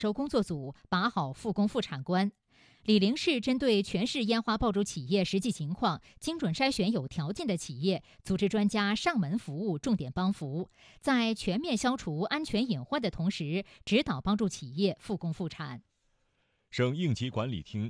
州工作组把好复工复产关。醴陵市针对全市烟花爆竹企业实际情况，精准筛选有条件的企业，组织专家上门服务，重点帮扶，在全面消除安全隐患的同时，指导帮助企业复工复产。 省应急管理厅